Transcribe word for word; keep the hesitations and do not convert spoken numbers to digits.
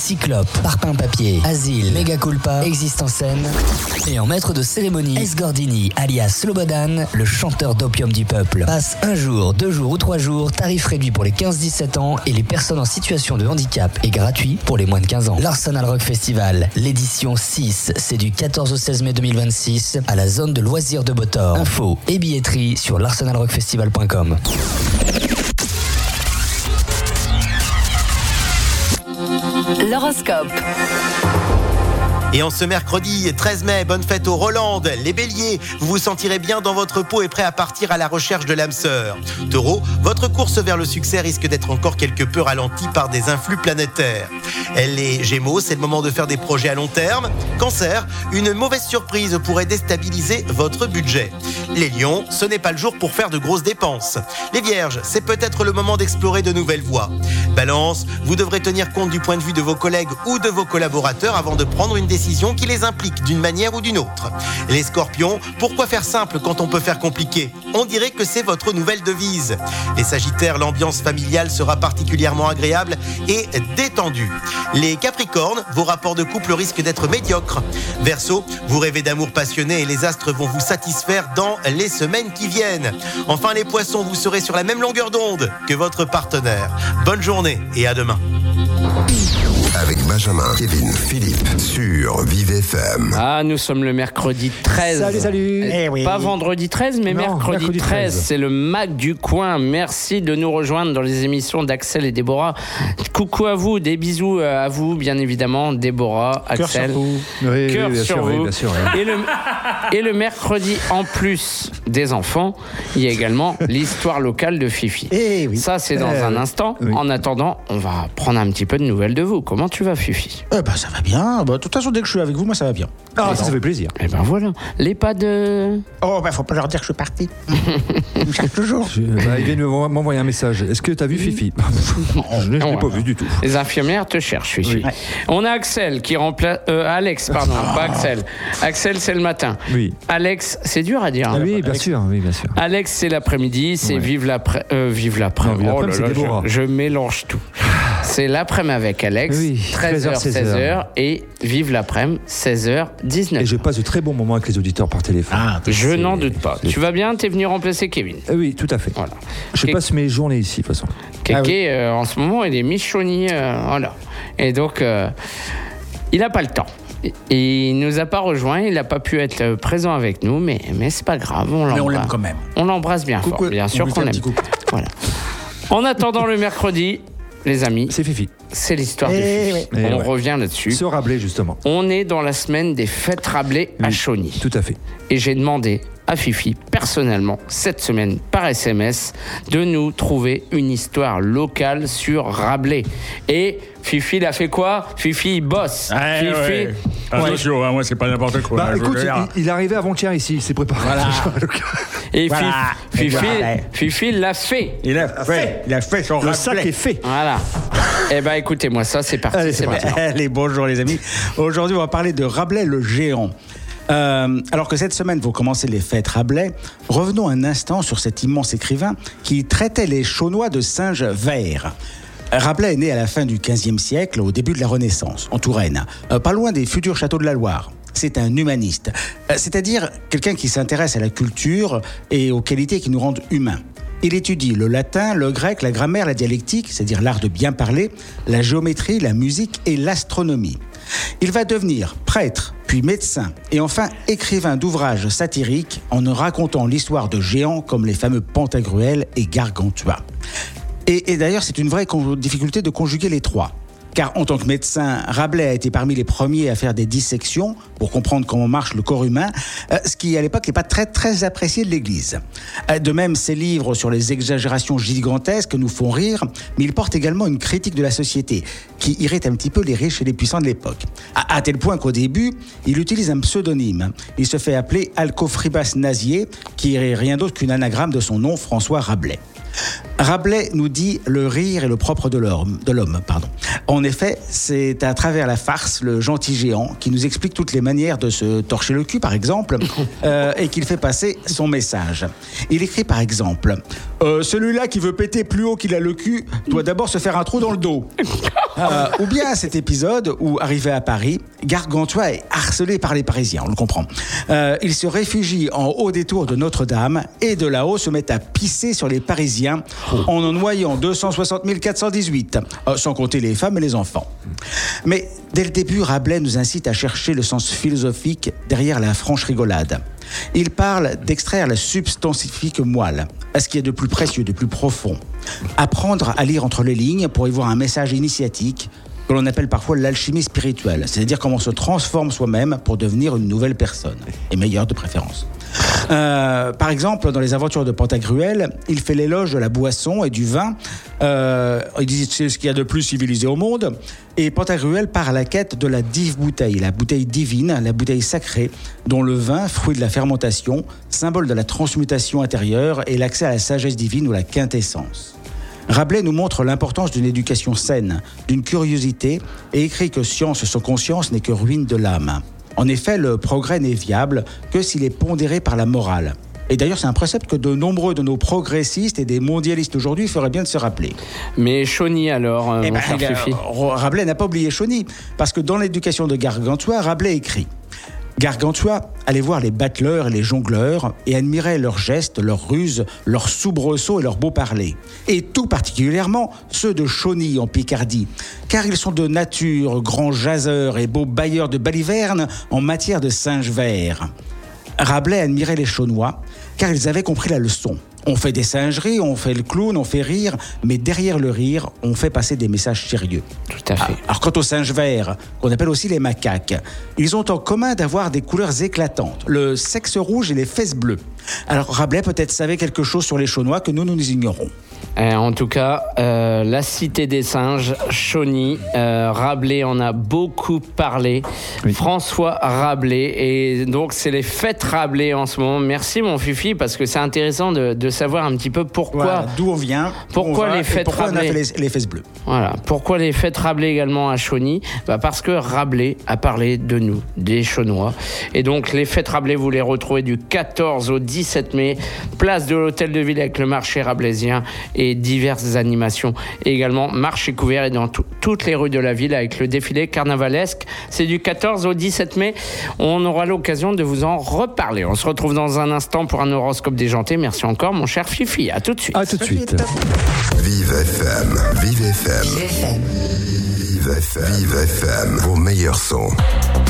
Cyclope, Parpaing Papier, Asile, Mega Culpa, Existe en scène. Et en maître de cérémonie, S. Gordini, alias Slobodan, le chanteur d'opium du peuple. Passe un jour, deux jours ou trois jours, tarif réduit pour les quinze dix-sept ans et les personnes en situation de handicap et gratuit pour les moins de quinze ans. L'Arsenal Rock Festival, l'édition six, c'est du quatorze au seize mai deux mille vingt-six à la zone de loisirs de Botor. Infos et billetterie sur l'arsenal rock festival point com. L'horoscope. Et en ce mercredi treize mai, bonne fête aux Rolandes. Les béliers, vous vous sentirez bien dans votre peau et prêt à partir à la recherche de l'âme sœur. Taureau, votre course vers le succès risque d'être encore quelque peu ralentie par des influx planétaires. Les Gémeaux, c'est le moment de faire des projets à long terme. Cancer, une mauvaise surprise pourrait déstabiliser votre budget. Les Lions, ce n'est pas le jour pour faire de grosses dépenses. Les Vierges, c'est peut-être le moment d'explorer de nouvelles voies. Balance, vous devrez tenir compte du point de vue de vos collègues ou de vos collaborateurs avant de prendre une décision qui les implique d'une manière ou d'une autre. Les Scorpions, pourquoi faire simple quand on peut faire compliqué ? On dirait que c'est votre nouvelle devise. Les Sagittaires, l'ambiance familiale sera particulièrement agréable et détendue. Les Capricornes, vos rapports de couple risquent d'être médiocres. Verseau, vous rêvez d'amour passionné et les astres vont vous satisfaire dans les semaines qui viennent. Enfin les Poissons, vous serez sur la même longueur d'onde que votre partenaire. Bonne journée et à demain. Avec Benjamin, Kevin, Philippe sur Vive F M. Ah, nous sommes le mercredi treize. Salut, salut. Eh oui. Pas vendredi treize, mais non, mercredi, mercredi treize. treize. C'est le Mac du coin. Merci de nous rejoindre dans les émissions d'Axel et Déborah. Coucou à vous, des bisous à vous, bien évidemment, Déborah, Axel. Cœur sur vous. Oui, Cœur oui, bien sur sûr, vous. oui, bien sûr, oui. Et, le, et le mercredi, en plus des enfants, il y a également l'histoire locale de Fifi. Eh oui. Ça, c'est dans Euh, un instant. oui. En attendant, on va prendre un petit peu de nouvelles de vous. Comment tu vas, Fifi ? Eh ben, ça va bien. Bah, de toute façon, dès que je suis avec vous, moi, ça va bien. Ah, ça, ça fait plaisir. Eh ben voilà, les pas de... Oh, bah, faut pas leur dire que je suis parti. Ils me cherchent toujours. Je- bah, ils viennent me- m'envoyer un message. Est-ce que tu as vu Fifi ? Je ne l'ai Non, pas ouais. vu du tout. Les infirmières te cherchent, Fifi. Oui. On a Axel qui remplace... Euh, Alex, pardon, pas Axel. Axel, c'est le matin. Oui. Alex, c'est dur à dire. hein. Oui, bien sûr, oui, bien sûr. Alex, c'est l'après-midi, c'est Ouais. vive l'après... Euh, vive l'après... Non, vive Oh l'après, là c'est là, Déborah. je, je mélange tout. C'est l'après-midi avec Alex, Oui, treize heures, seize heures, et vive l'après-midi, seize heures, dix-neuf heures. Et je passe de très bons moments avec les auditeurs par téléphone. Ah, Je C'est- n'en doute pas. c'est- Tu vas bien ? T'es venu remplacer Kevin. Euh, Oui, tout à fait. Voilà. Je Ké- passe mes journées ici, de toute façon. Kéké, euh, en ce moment, il est michonnier. euh, voilà. Et donc, euh, il n'a pas le temps. Et- et il nous a pas rejoint, il n'a pas pu être euh, présent avec nous, mais, mais c'est pas grave, on Mais on l'embrasse. l'aime quand même. On l'embrasse bien Coucou. fort, bien On sûr lui fait qu'on un l'aime. petit coucou. Voilà. En attendant le mercredi, les amis, C'est Fifi. c'est l'histoire de Eh Fifi. oui. Eh On ouais. revient là-dessus. Ce Rabelais, justement. On est dans la semaine des fêtes Rabelais à Oui, Chauny. Tout à fait. Et j'ai demandé à Fifi, personnellement, cette semaine, par S M S, de nous trouver une histoire locale sur Rabelais. Et Fifi, il a fait quoi ? Fifi, il bosse. Ouais, Fifi, ouais. Attention, hein, moi c'est pas n'importe quoi. Bah hein, je écoute, veux dire. il, il est arrivé avant-hier ici, il s'est préparé. Voilà. et Voilà. Fifi, Et Fifi, voilà. Fifi l'a fait. Il a fait, il a fait son Le sac Rabelais. est fait. Voilà. Eh ben, écoutez-moi ça, c'est parti. Allez, c'est c'est maintenant. Allez, bonjour les amis. Aujourd'hui, on va parler de Rabelais le géant. Euh, alors que cette semaine vont commencer les fêtes Rabelais, revenons un instant sur cet immense écrivain qui traitait les Chaunois de singes verts. Rabelais est né à la fin du quinzième siècle, au début de la Renaissance, en Touraine, euh, pas loin des futurs châteaux de la Loire. C'est un humaniste, euh, c'est-à-dire quelqu'un qui s'intéresse à la culture et aux qualités qui nous rendent humains. Il étudie le latin, le grec, la grammaire, la dialectique, c'est-à-dire l'art de bien parler, la géométrie, la musique et l'astronomie. Il va devenir prêtre, puis médecin, et enfin écrivain d'ouvrages satiriques en ne racontant l'histoire de géants comme les fameux Pantagruel et Gargantua. Et, et d'ailleurs, c'est une vraie con- difficulté de conjuguer les trois. Car en tant que médecin, Rabelais a été parmi les premiers à faire des dissections pour comprendre comment marche le corps humain, euh, ce qui à l'époque n'est pas très très apprécié de l'Église. Euh, de même, ses livres sur les exagérations gigantesques nous font rire, mais ils portent également une critique de la société qui irrite un petit peu les riches et les puissants de l'époque. À, à tel point qu'au début, il utilise un pseudonyme. Il se fait appeler Alcofribas Nazier, qui est rien d'autre qu'une anagramme de son nom, François Rabelais. Rabelais nous dit le rire est le propre de l'homme. De l'homme pardon. En effet, c'est à travers la farce, le gentil géant, qui nous explique toutes les manières de se torcher le cul, par exemple, euh, et qu'il fait passer son message. Il écrit par exemple euh, « Celui-là qui veut péter plus haut qu'il a le cul doit d'abord se faire un trou dans le dos. » Euh, ou bien cet épisode où, arrivé à Paris, Gargantua est harcelé par les Parisiens, on le comprend. Euh, il se réfugie en haut des tours de Notre-Dame et de là-haut se met à pisser sur les Parisiens en en noyant deux cent soixante mille quatre cent dix-huit, euh, sans compter les femmes et les enfants. Mais dès le début, Rabelais nous incite à chercher le sens philosophique derrière la franche rigolade. Il parle d'extraire la substantifique moelle, à ce qui est de plus précieux, de plus profond. Apprendre à lire entre les lignes pour y voir un message initiatique que l'on appelle parfois l'alchimie spirituelle, c'est-à-dire comment on se transforme soi-même pour devenir une nouvelle personne, et meilleure de préférence. Euh, par exemple, dans les aventures de Pantagruel, il fait l'éloge de la boisson et du vin. Euh, il dit c'est ce qu'il y a de plus civilisé au monde. Et Pantagruel part à la quête de la dive bouteille, la bouteille divine, la bouteille sacrée, dont le vin, fruit de la fermentation, symbole de la transmutation intérieure et l'accès à la sagesse divine ou la quintessence. Rabelais nous montre l'importance d'une éducation saine, d'une curiosité, et écrit que science sans conscience n'est que ruine de l'âme. En effet, le progrès n'est viable que s'il est pondéré par la morale. Et d'ailleurs, c'est un précepte que de nombreux de nos progressistes et des mondialistes aujourd'hui feraient bien de se rappeler. Mais Chauny alors, euh, Eh mon ben, cher il a- Fifi. Rabelais n'a pas oublié Chauny, parce que dans l'éducation de Gargantua, Rabelais écrit « Gargantua allait voir les battleurs et les jongleurs et admirait leurs gestes, leurs ruses, leurs soubresauts et leurs beaux parler. Et tout particulièrement ceux de Chauny en Picardie, car ils sont de nature grands jaseurs et beaux bailleurs de balivernes en matière de singes verts. » Rabelais admirait les Chaunois, car ils avaient compris la leçon. On fait des singeries, on fait le clown, on fait rire, mais derrière le rire, on fait passer des messages sérieux. Tout à fait. Alors quant aux singes verts, qu'on appelle aussi les macaques, ils ont en commun d'avoir des couleurs éclatantes, le sexe rouge et les fesses bleues. Alors Rabelais peut-être savait quelque chose sur les Chaunois que nous, nous ignorons. Euh, en tout cas, euh, la cité des singes, Chauny, euh, Rabelais en a beaucoup parlé. Oui. François Rabelais, et donc c'est les fêtes Rabelais en ce moment. Merci mon Fifi, parce que c'est intéressant de, de savoir un petit peu pourquoi. Voilà, d'où on vient, Pourquoi où on va, les et fêtes pourquoi on a Rabelais fait les, les fesses bleues. Voilà. Pourquoi les fêtes Rabelais également à Chauny ? Bah parce que Rabelais a parlé de nous, des Chaunois. Et donc les fêtes Rabelais, vous les retrouvez du quatorze au dix-sept mai, place de l'Hôtel de Ville avec le marché rabelaisien et diverses animations. Et également marché couvert et dans tout- toutes les rues de la ville avec le défilé carnavalesque. C'est du quatorze au dix-sept mai. On aura l'occasion de vous en reparler. On se retrouve dans un instant pour un horoscope déjanté. Merci encore mon cher Fifi. À tout de suite. À tout de suite. Vive F M, Vive F M, Vive F M, Vive F M, vos meilleurs sons.